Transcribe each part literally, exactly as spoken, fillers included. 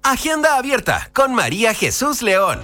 Agenda abierta con María Jesús León.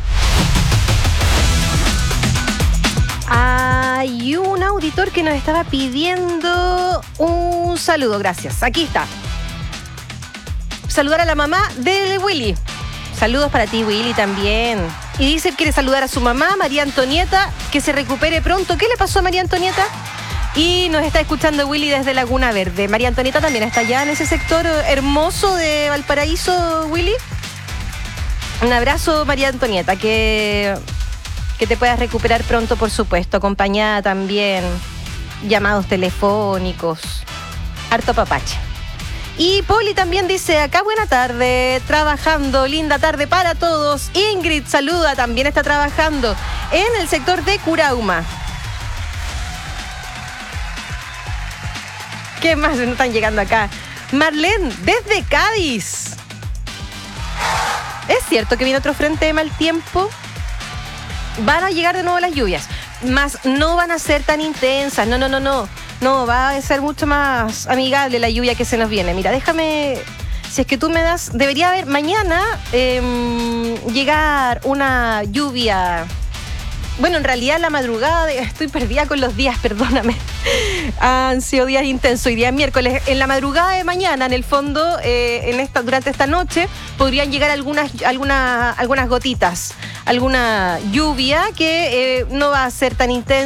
Hay un auditor que nos estaba pidiendo un saludo, gracias. Aquí está. Saludar a la mamá de Willy. Saludos para ti, Willy, también. Y dice que quiere saludar a su mamá, María Antonieta, que se recupere pronto. ¿Qué le pasó a María Antonieta? Y nos está escuchando Willy desde Laguna Verde. María Antonieta también está allá en ese sector hermoso de Valparaíso, Willy. Un abrazo, María Antonieta, que, que te puedas recuperar pronto, por supuesto. Acompañada también, llamados telefónicos, harto papache. Y Poli también dice, acá buena tarde, trabajando, linda tarde para todos. Ingrid saluda, también está trabajando en el sector de Curauma. ¿Qué más nos están llegando acá? Marlene, desde Cádiz. ¿Es cierto que viene otro frente de mal tiempo? Van a llegar de nuevo las lluvias, más no van a ser tan intensas. No, no, no, no. No, va a ser mucho más amigable la lluvia que se nos viene. Mira, déjame, si es que tú me das, debería haber mañana eh, llegar una lluvia. Bueno, en realidad la madrugada, de, estoy perdida con los días, perdóname. Han sido días intensos. Hoy día es miércoles. En la madrugada de mañana, en el fondo, eh, en esta, durante esta noche, podrían llegar algunas, algunas, algunas gotitas, alguna lluvia que eh, no va a ser tan intensa.